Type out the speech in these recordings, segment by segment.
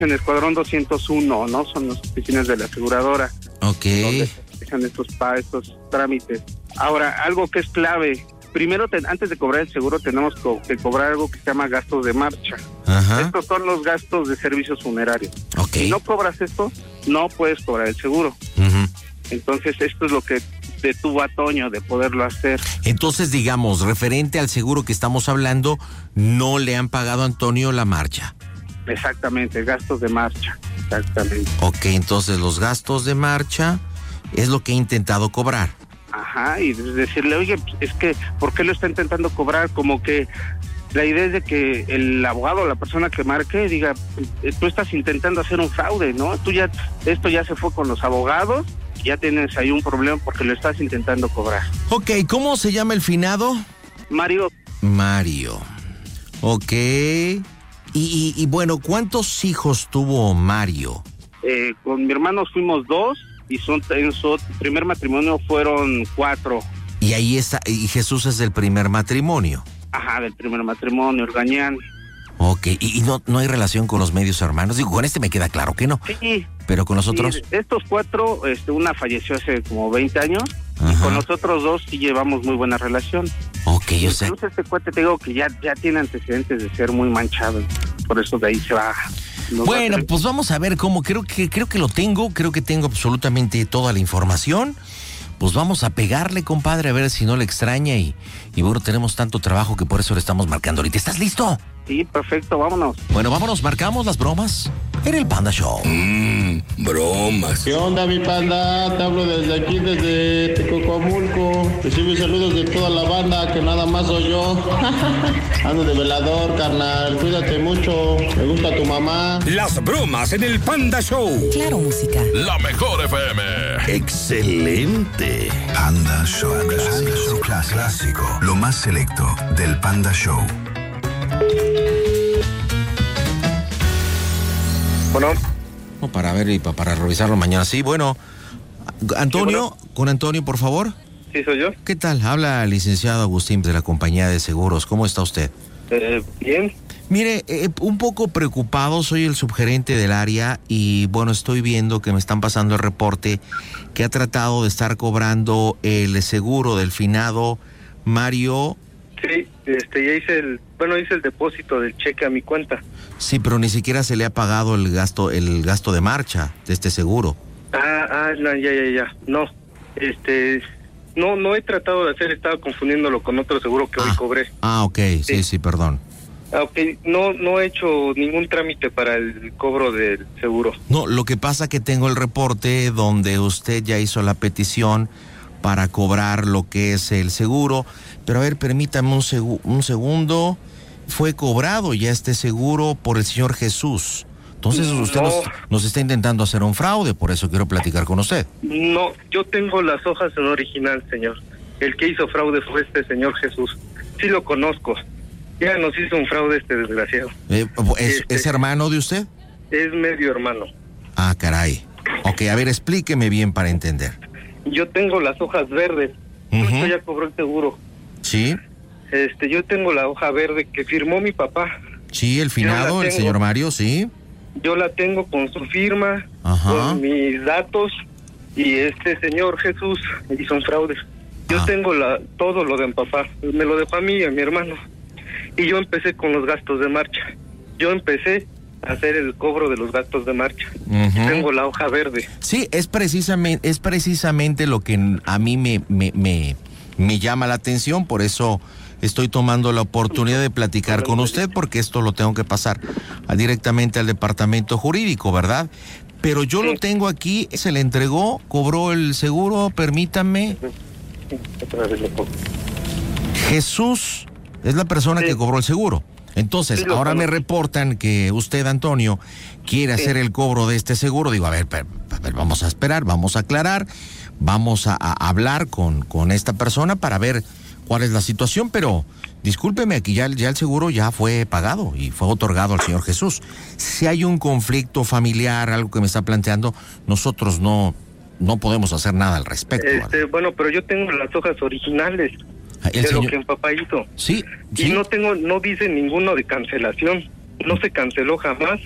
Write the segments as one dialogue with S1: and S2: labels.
S1: En el Escuadrón 201, ¿no? Son las oficinas de la aseguradora.
S2: Ok.
S1: Donde se realizan estos trámites. Ahora, algo que es clave. Primero, antes de cobrar el seguro, tenemos que cobrar algo que se llama gastos de marcha.
S2: Ajá.
S1: Estos son los gastos de servicios funerarios.
S2: Ok.
S1: Si no cobras esto, no puedes cobrar el seguro.
S2: Uh-huh.
S1: Entonces, esto es lo que detuvo a Toño de poderlo hacer.
S2: Entonces, digamos, referente al seguro que estamos hablando, no le han pagado a Antonio la marcha.
S1: Exactamente, gastos de marcha. Exactamente.
S2: Ok, entonces los gastos de marcha es lo que he intentado cobrar.
S1: Ajá, y decirle, oye, es que, ¿por qué lo está intentando cobrar? Como que la idea es de que el abogado, la persona que marque, diga, tú estás intentando hacer un fraude, ¿no? Esto ya se fue con los abogados, ya tienes ahí un problema porque lo estás intentando cobrar.
S2: Ok, ¿cómo se llama el finado?
S1: Mario.
S2: Ok. Y bueno, ¿cuántos hijos tuvo Mario?
S1: Con mi hermano fuimos 2 y en su primer matrimonio fueron 4.
S2: Y ahí está, y Jesús es del primer matrimonio.
S1: Ajá, del primer matrimonio, el Gañán.
S2: Ok, y no hay relación con los medios hermanos. Digo, con este me queda claro que no.
S1: Sí.
S2: Pero con los otros.
S1: Sí, estos 4, una falleció hace como 20 años.
S2: Ajá.
S1: Y con los otros 2 sí llevamos muy buena relación.
S2: Ok, yo sé.
S1: Incluso este cuate, te digo que ya tiene antecedentes de ser muy manchado. Por eso de ahí se va.
S2: Bueno, pues vamos a ver cómo. Creo que lo tengo. Creo que tengo absolutamente toda la información. Pues vamos a pegarle, compadre, a ver si no le extraña. Y bueno, tenemos tanto trabajo que por eso le estamos marcando ahorita. ¿Estás listo?
S1: Sí, perfecto, vámonos.
S2: Bueno, vámonos, marcamos las bromas en el Panda Show.
S3: Bromas.
S4: ¿Qué onda, mi panda? Te hablo desde aquí, desde Tecocomulco. Recibe saludos de toda la banda, que nada más soy yo. Ando de velador, carnal. Cuídate mucho. Me gusta tu mamá.
S3: Las bromas en el Panda Show.
S5: Claro, música.
S6: La mejor FM.
S3: Excelente.
S7: Panda Show clásico. Lo más selecto del Panda Show.
S1: Bueno.
S2: Para ver y para revisarlo mañana. Sí, bueno. Antonio,
S1: Sí, bueno.
S2: Con Antonio, por favor.
S1: Sí, soy yo.
S2: ¿Qué tal? Habla el licenciado Agustín de la compañía de seguros. ¿Cómo está usted?
S1: Bien.
S2: Mire, un poco preocupado, soy el subgerente del área y bueno, estoy viendo que me están pasando el reporte que ha tratado de estar cobrando el seguro del finado Mario.
S1: Sí, ya hice el depósito del cheque a mi cuenta.
S2: Sí, pero ni siquiera se le ha pagado el gasto de marcha de este seguro.
S1: No, ya. No, no he tratado de hacer, estaba confundiéndolo con otro seguro que hoy cobré.
S2: Ok, sí, perdón.
S1: Ok, no he hecho ningún trámite para el cobro del seguro.
S2: No, lo que pasa que tengo el reporte donde usted ya hizo la petición para cobrar lo que es el seguro, pero a ver, permítame un segundo. Fue cobrado ya este seguro por el señor Jesús. Entonces usted nos está intentando hacer un fraude, por eso quiero platicar con usted.
S1: No, yo tengo las hojas en original, señor. El que hizo fraude fue este señor Jesús. Sí lo conozco. Ya nos hizo un fraude este desgraciado.
S2: ¿Es hermano de usted?
S1: Es medio hermano.
S2: Ah, caray. Ok, a ver, explíqueme bien para entender.
S1: Yo tengo las hojas verdes. Esto ya cobró el seguro.
S2: Sí.
S1: Yo tengo la hoja verde que firmó mi papá.
S2: Sí, el finado, el señor Mario, sí.
S1: Yo la tengo con su firma,
S2: Ajá.
S1: con mis datos, y este señor Jesús hizo un fraude. Yo tengo todo lo de mi papá, me lo dejó a mí y a mi hermano. Y yo empecé con los gastos de marcha. Yo empecé a hacer el cobro de los gastos de marcha. Tengo la hoja verde.
S2: Sí, es precisamente lo que a mí me llama la atención, por eso estoy tomando la oportunidad de platicar con usted, porque esto lo tengo que pasar directamente al departamento jurídico, ¿verdad? Pero yo lo tengo aquí, se le entregó, cobró el seguro, permítame. Jesús es la persona que cobró el seguro. Entonces, ahora me reportan que usted, Antonio, quiere hacer el cobro de este seguro. Digo, a ver, vamos a esperar, vamos a aclarar, vamos a hablar con esta persona para ver cuál es la situación, pero discúlpeme, aquí ya el seguro ya fue pagado y fue otorgado al señor Jesús. Si hay un conflicto familiar, algo que me está planteando, nosotros no podemos hacer nada al respecto.
S1: Bueno, pero yo tengo las hojas originales de lo que mi papá hizo.
S2: Sí.
S1: Y no dice ninguno de cancelación. No se canceló jamás.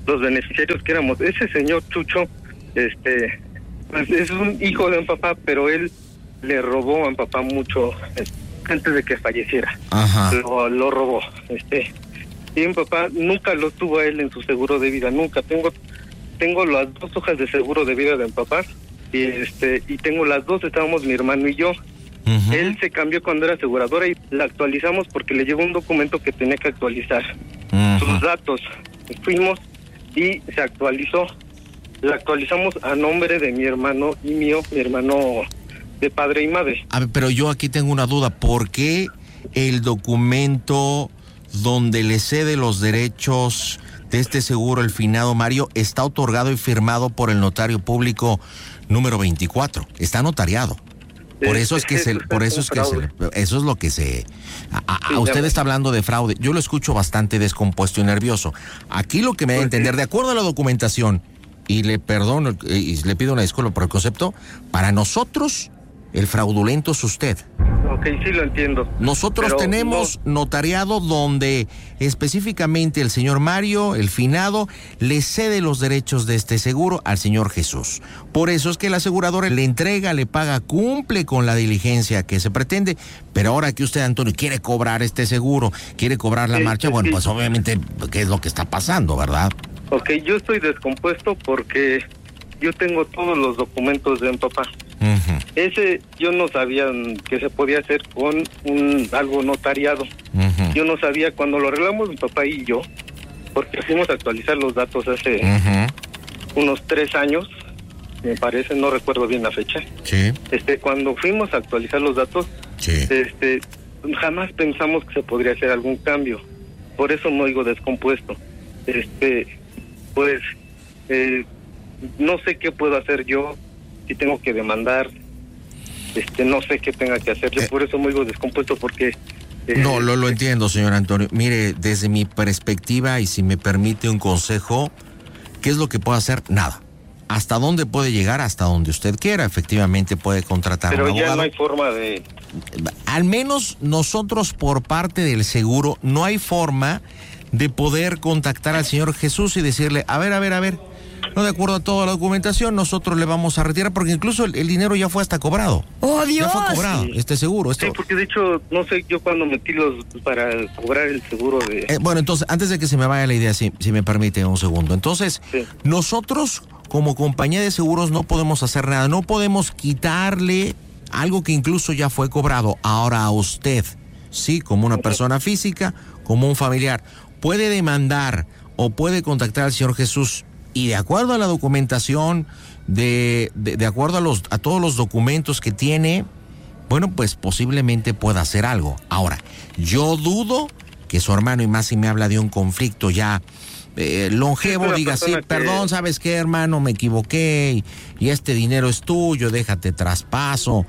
S5: los beneficiarios que éramos. Ese señor Chucho, pues es un hijo de mi papá, pero él le robó a mi papá mucho antes de que falleciera.
S2: Ajá.
S5: Lo robó. Y mi papá nunca lo tuvo a él en su seguro de vida, nunca. Tengo las 2 hojas de seguro de vida de mi papá y tengo las 2, estábamos mi hermano y yo.
S2: Uh-huh.
S5: Él se cambió cuando era aseguradora y la actualizamos porque le llegó un documento que tenía que actualizar.
S2: Uh-huh.
S5: Sus datos. Fuimos y se actualizó. La actualizamos a nombre de mi hermano y mío, mi hermano de padre y madre.
S2: A ver, pero yo aquí tengo una duda. ¿Por qué el documento donde le cede los derechos de este seguro el finado Mario está otorgado y firmado por el notario público número 24? Está notariado. Por eso es que eso es lo que se... Usted está hablando de fraude. Yo lo escucho bastante descompuesto y nervioso. Aquí lo que me da a entender, de acuerdo a la documentación, y le perdono y le pido una disculpa por el concepto, para nosotros el fraudulento es usted.
S5: Ok, sí lo entiendo.
S2: Nosotros tenemos notariado donde específicamente el señor Mario, el finado, le cede los derechos de este seguro al señor Jesús. Por eso es que el asegurador le entrega, le paga, cumple con la diligencia que se pretende. Pero ahora que usted, Antonio, quiere cobrar este seguro, quiere cobrar la marcha, bueno, pues obviamente, ¿qué es lo que está pasando, verdad?
S5: Ok, yo estoy descompuesto porque yo tengo todos los documentos de mi papá.
S2: Uh-huh.
S5: Ese yo no sabía que se podía hacer con algo notariado.
S2: Uh-huh.
S5: Yo no sabía cuando lo arreglamos mi papá y yo, porque fuimos a actualizar los datos hace unos 3 años, me parece, no recuerdo bien la fecha.
S2: Sí.
S5: Cuando fuimos a actualizar los datos,
S2: sí,
S5: jamás pensamos que se podría hacer algún cambio. Por eso me oigo descompuesto. No sé qué puedo hacer yo, si tengo que demandar, no sé qué tenga que hacer. Yo por eso me oigo descompuesto porque...
S2: No, lo entiendo, señor Antonio. Mire, desde mi perspectiva, y si me permite un consejo, ¿qué es lo que puede hacer? Nada. ¿Hasta dónde puede llegar? Hasta donde usted quiera. Efectivamente puede contratar a un abogado.
S5: Pero ya no hay forma de...
S2: Al menos nosotros por parte del seguro no hay forma de poder contactar al señor Jesús y decirle, a ver, no, de acuerdo a toda la documentación, nosotros le vamos a retirar, porque incluso el dinero ya fue hasta cobrado.
S6: ¡Oh, Dios!
S2: Ya fue cobrado, seguro.
S5: Sí, porque de hecho, no sé, yo cuando metí para cobrar el seguro de...
S2: bueno, entonces, antes de que se me vaya la idea, si me permite un segundo. Entonces, nosotros como compañía de seguros no podemos hacer nada, no podemos quitarle algo que incluso ya fue cobrado. Ahora a usted, sí, como una persona física, como un familiar, puede demandar o puede contactar al señor Jesús. Y de acuerdo a la documentación, de acuerdo a todos los documentos que tiene, bueno, pues posiblemente pueda hacer algo. Ahora, yo dudo que su hermano, y más si me habla de un conflicto ya longevo, diga así, perdón, ¿sabes qué, hermano? Me equivoqué y este dinero es tuyo, déjate traspaso.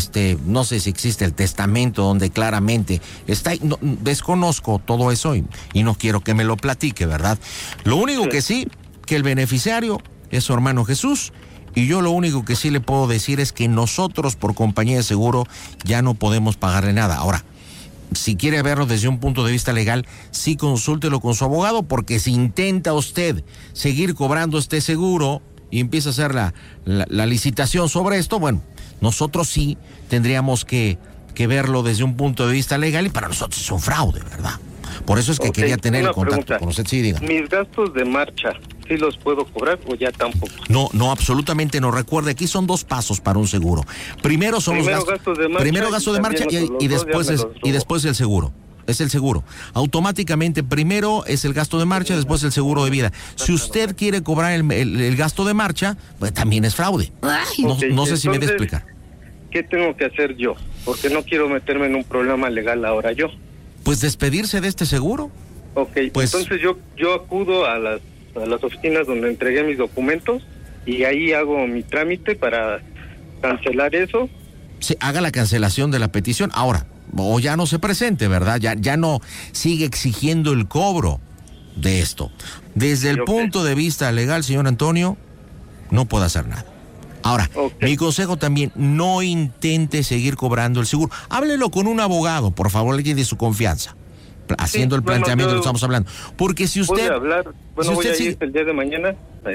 S2: No sé si existe el testamento donde claramente está, no, desconozco todo eso y no quiero que me lo platique, ¿verdad? Lo único que sí, que el beneficiario es su hermano Jesús, y yo lo único que sí le puedo decir es que nosotros por compañía de seguro ya no podemos pagarle nada. Ahora, si quiere verlo desde un punto de vista legal, sí consúltelo con su abogado, porque si intenta usted seguir cobrando este seguro y empieza a hacer la licitación sobre esto, bueno, nosotros sí tendríamos que verlo desde un punto de vista legal, y para nosotros es un fraude, ¿verdad? Por eso es que quería tener el contacto con usted. Sí, diga.
S5: ¿Mis gastos de marcha sí los puedo cobrar o ya tampoco?
S2: No, absolutamente no. Recuerde, aquí son 2 pasos para un seguro. Primero son los gastos de marcha. Primero gasto de marcha y después el seguro. Es el seguro. Automáticamente primero es el gasto de marcha, después el seguro de vida. Si usted quiere cobrar el gasto de marcha, pues también es fraude. No sé si me he de explicar.
S5: ¿Qué tengo que hacer yo? Porque no quiero meterme en un problema legal ahora yo.
S2: Pues despedirse de este seguro.
S5: Ok, pues, entonces yo acudo a las oficinas donde entregué mis documentos y ahí hago mi trámite para cancelar eso.
S2: Sí, haga la cancelación de la petición. Ahora, o ya no se presente, ¿verdad? Ya no sigue exigiendo el cobro de esto. Desde el punto de vista legal, señor Antonio, no puede hacer nada. Ahora, mi consejo también, no intente seguir cobrando el seguro. Háblelo con un abogado, por favor, alguien de su confianza. haciendo el planteamiento, lo estamos hablando. Porque si usted...
S5: Voy a ir el día de mañana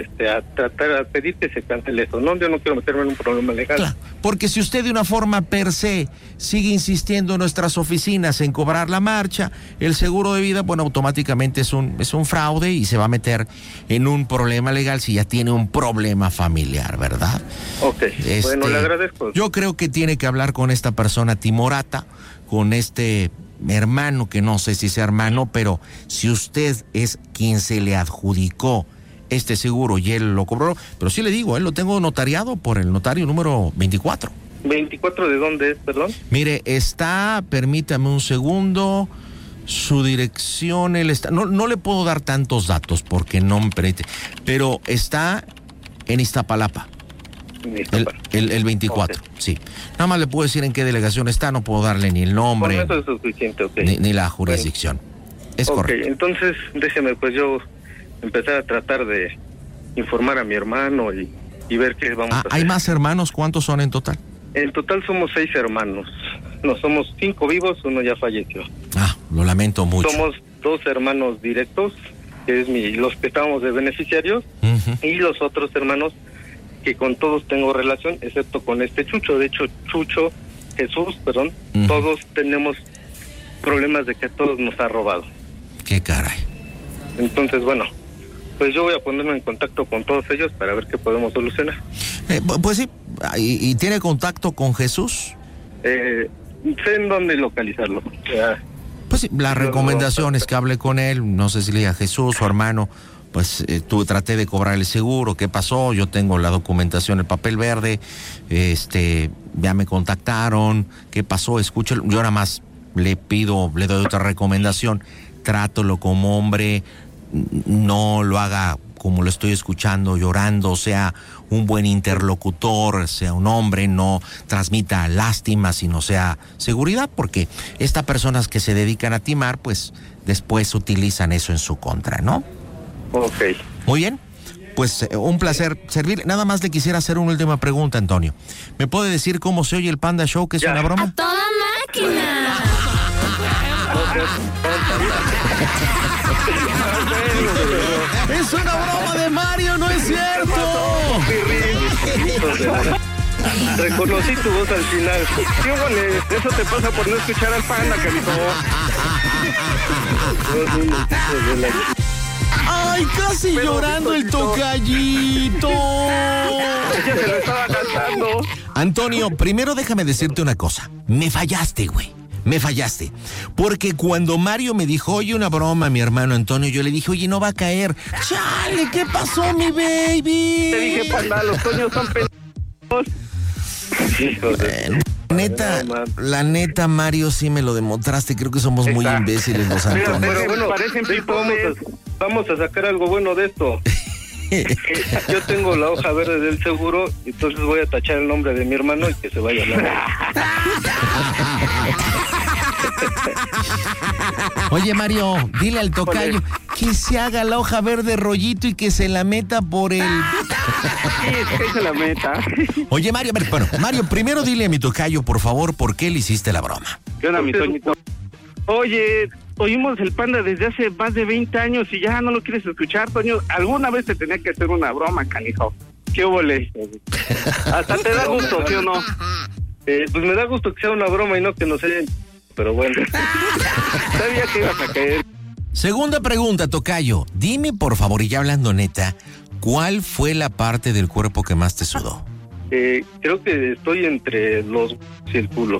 S5: a pedir que se cancele eso. No, yo no quiero meterme en un problema legal.
S2: Claro, porque si usted de una forma per se sigue insistiendo en nuestras oficinas en cobrar la marcha, el seguro de vida, bueno, automáticamente es un fraude y se va a meter en un problema legal si ya tiene un problema familiar, ¿verdad?
S5: Ok, bueno, le agradezco.
S2: Yo creo que tiene que hablar con esta persona timorata, con este hermano, que no sé si sea hermano, pero si usted es quien se le adjudicó este seguro y él lo cobró, pero sí le digo, él lo tengo notariado por el notario número 24.
S5: ¿24 de dónde es, perdón?
S2: Mire, permítame un segundo, su dirección, él está, no le puedo dar tantos datos porque no me permite, pero está en Iztapalapa. El 24, okay. Sí. Nada más le puedo decir en qué delegación está, no puedo darle ni el nombre.
S5: Eso es suficiente, okay.
S2: Ni la jurisdicción. Bueno, es correcto.
S5: Entonces, déjeme pues yo empezar a tratar de informar a mi hermano y ver qué vamos a hacer.
S2: ¿Hay más hermanos? ¿Cuántos son en total?
S5: En total somos 6 hermanos. No, somos 5 vivos, uno ya falleció.
S2: Lo lamento mucho.
S5: Somos 2 hermanos directos, que es los que estábamos de beneficiarios, y los otros hermanos que con todos tengo relación, excepto con este Chucho. De hecho, Jesús, todos tenemos problemas de que todos nos ha robado.
S2: Qué caray.
S5: Entonces, bueno, pues yo voy a ponerme en contacto con todos ellos para ver qué podemos solucionar.
S2: Pues sí, ¿y tiene contacto con Jesús?
S5: Sé en dónde localizarlo.
S2: Pues sí, la recomendación es que hable con él, no sé si le diga Jesús, su hermano, pues traté de cobrar el seguro, ¿qué pasó? Yo tengo la documentación, el papel verde, ya me contactaron, ¿qué pasó? Escúchalo, yo nada más le doy otra recomendación, trátalo como hombre, no lo haga como lo estoy escuchando, llorando, sea un buen interlocutor, sea un hombre, no transmita lástima, sino sea seguridad, porque estas personas que se dedican a timar, pues después utilizan eso en su contra, ¿no?
S5: Ok.
S2: Muy bien, pues un placer servir. Nada más le quisiera hacer una última pregunta, Antonio. ¿Me puede decir cómo se oye el Panda Show, que es una broma?
S6: ¡A toda máquina!
S2: ¡Es una broma de Mario, no es cierto!
S5: Reconocí tu voz al final. ¿Qué vale? Eso te pasa por no escuchar al Panda, cariño.
S2: ¡Ay, casi pero llorando el tocallito!
S5: Ya se lo estaba cantando.
S2: Antonio, primero déjame decirte una cosa. Me fallaste, güey. Me fallaste. Porque cuando Mario me dijo, oye, una broma, mi hermano Antonio, yo le dije, oye, no va a caer. ¡Chale! ¿Qué pasó, mi baby?
S5: Te dije, Panda, los coños son pendejos.
S2: La neta, Mario, sí me lo demostraste. Creo que somos muy imbéciles los Antonios.
S5: Pero bueno, parecen vamos a sacar algo bueno de esto. Yo tengo la hoja verde del seguro, entonces voy a tachar el nombre de mi hermano y que se vaya a la...
S2: Oye, Mario, dile al tocayo que se haga la hoja verde rollito y que se la meta por el...
S1: Sí, que se la meta.
S2: Oye, Mario, Mario, primero dile a mi tocayo, por favor, ¿por qué le hiciste la broma?
S1: ¿Qué onda, mi Toñito? Oye, oímos el Panda desde hace más de 20 años y ya no lo quieres escuchar, Toño. Alguna vez te tenía que hacer una broma, canijo. ¿Qué huele? Hasta te da gusto, ¿sí o no?
S5: Pues me da gusto que sea una broma y no que nos hayan... Pero bueno. Sabía que ibas a caer.
S2: Segunda pregunta, tocayo. Dime, por favor, y ya hablando neta, ¿cuál fue la parte del cuerpo que más te sudó?
S5: Creo que estoy entre los y el culo.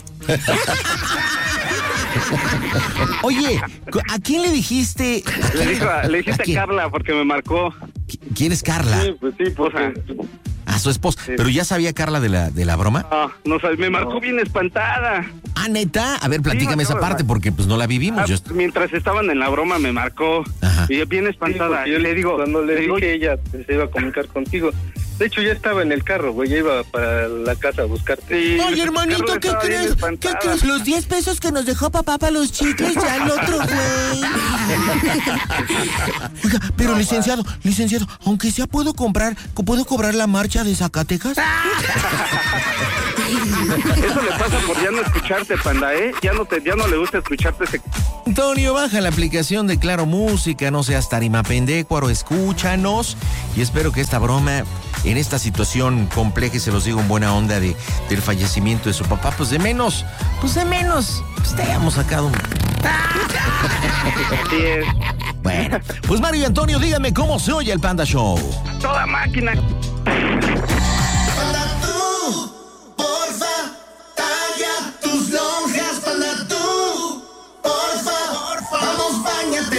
S2: Oye, ¿a quién le dijiste?
S5: Le dijiste a Carla porque me marcó.
S2: ¿Quién es Carla?
S5: Sí, pues sí, porque...
S2: A su esposa. Sí. ¿Pero ya sabía Carla de la broma?
S1: No sabía, me marcó bien espantada.
S2: Ah, ¿neta? A ver, platícame esa parte porque pues no la vivimos.
S1: Mientras estaban en la broma me marcó. Ajá. Y bien espantada.
S5: Sí, yo le digo, cuando le dije ella se iba a comunicar contigo. De hecho, ya estaba en el carro, güey, ya iba para la casa a buscarte.
S2: Sí, oye, hermanito, ¿qué crees? ¿Qué crees? Los 10 pesos que nos dejó papá para los chicles, ya el otro, güey. Oiga, pero licenciado, aunque sea, ¿puedo cobrar la marcha de Zacatecas?
S1: Eso le pasa por ya no escucharte, Panda, ¿eh? Ya no le gusta escucharte ese...
S2: Antonio, baja la aplicación de Claro Música, no seas tarima pendécuaro, escúchanos. Y espero que esta broma, en esta situación compleja, y se los digo en buena onda, del fallecimiento de su papá, pues de menos, te hayamos sacado un...
S1: Así es.
S2: Bueno, pues Mario y Antonio, díganme cómo se oye el Panda Show.
S1: Toda máquina.